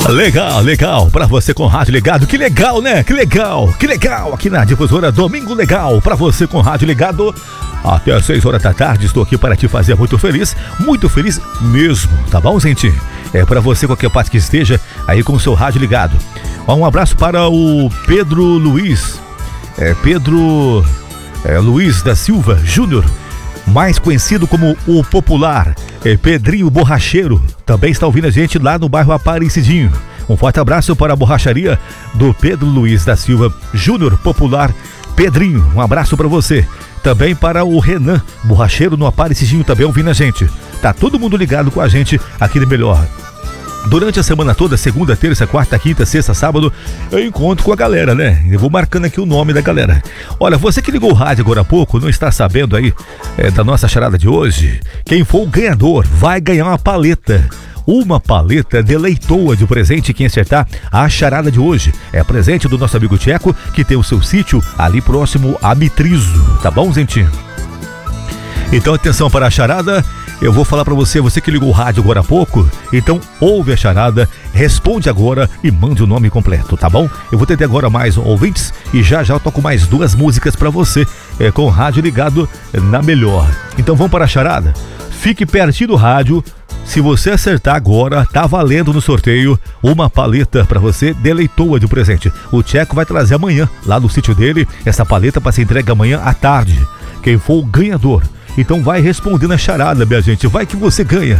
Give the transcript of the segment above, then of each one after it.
Legal, legal, pra você com rádio ligado, que legal, né? Que legal aqui na Difusora Domingo Legal, pra você com rádio ligado até às 6 horas da tarde. Estou aqui para te fazer muito feliz mesmo, tá bom, gente? É pra você, qualquer parte que esteja aí com o seu rádio ligado. Um abraço para o Pedro Luiz, Luiz da Silva Júnior, mais conhecido como o popular Pedrinho Borracheiro, também está ouvindo a gente lá no bairro Aparecidinho. Um forte abraço para a borracharia do Pedro Luiz da Silva Júnior, popular Pedrinho, um abraço para você. Também para o Renan, borracheiro no Aparecidinho, também ouvindo a gente. Tá todo mundo ligado com a gente aqui no Melhor. Durante a semana toda, segunda, terça, quarta, quinta, sexta, sábado, eu encontro com a galera, né? Eu vou marcando aqui o nome da galera. Olha, você que ligou o rádio agora há pouco, não está sabendo aí da nossa charada de hoje? Quem for o ganhador vai ganhar uma paleta. Uma paleta de leitoa de presente. Quem acertar a charada de hoje é presente do nosso amigo Tcheco, que tem o seu sítio ali próximo a Mitrizo. Tá bom, gente? Então, atenção para a charada. Eu vou falar pra você que ligou o rádio agora há pouco, então ouve a charada, responde agora e mande o nome completo, tá bom? Eu vou ter agora mais ouvintes e já eu toco mais 2 músicas pra você, com o rádio ligado na Melhor. Então vamos para a charada? Fique pertinho do rádio. Se você acertar agora, tá valendo no sorteio uma paleta pra você de leitoa de presente. O Tcheco vai trazer amanhã, lá no sítio dele, essa paleta pra ser entregue amanhã à tarde. Quem for o ganhador, então vai respondendo a charada, minha gente. Vai que você ganha.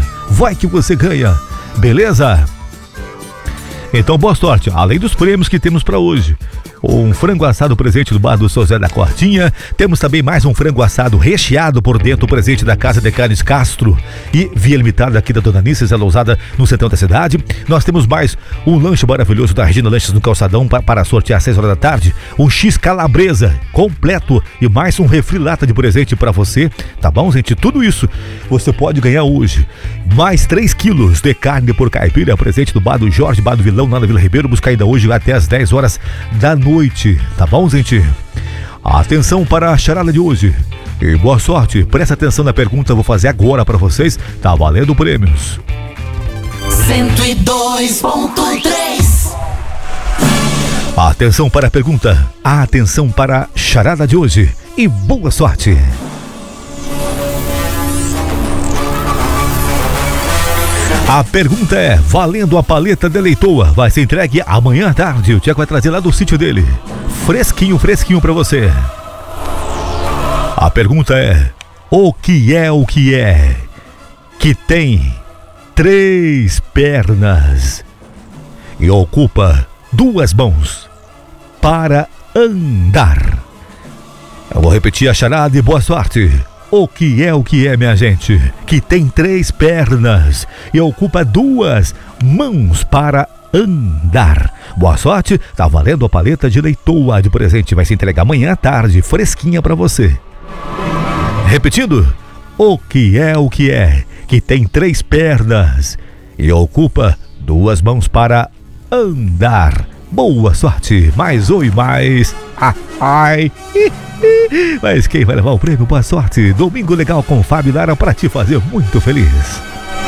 Beleza? Então boa sorte. Além dos prêmios que temos para hoje, um frango assado presente do bar do São José da Cortinha. Temos também mais um frango assado recheado por dentro, presente da Casa de Carnes Castro e Via Limitada aqui da Dona Nícia, ela usada no centrão da cidade. Nós temos mais um lanche maravilhoso da Regina Lanches no Calçadão para sortear às 6 horas da tarde. Um X calabresa completo e mais um refri lata de presente para você, tá bom, gente? Tudo isso você pode ganhar hoje. Mais 3 quilos de carne por caipira, presente do bar do Jorge, bar do Vilão, lá na Vila Ribeiro. Busca ainda hoje até às 10 horas da noite, tá bom, gente? Atenção para a charada de hoje e boa sorte. Presta atenção na pergunta, eu vou fazer agora para vocês. Tá valendo prêmios. 102.3. Atenção para a pergunta, atenção para a charada de hoje e boa sorte. A pergunta é, valendo a paleta de leitoa, vai ser entregue amanhã à tarde. O Tcheco vai trazer lá do sítio dele. Fresquinho pra você. A pergunta é, o que é que tem 3 pernas e ocupa 2 mãos para andar? Eu vou repetir a charada e boa sorte. O que é, minha gente, que tem 3 pernas e ocupa 2 mãos para andar? Boa sorte, tá valendo a paleta de leitoa de presente, vai se entregar amanhã à tarde, fresquinha pra você. Repetindo, o que é, que tem 3 pernas e ocupa 2 mãos para andar? Boa sorte, mais um e mais. Mas quem vai levar o prêmio? Boa sorte. Domingo Legal com Fábio Lara para te fazer muito feliz.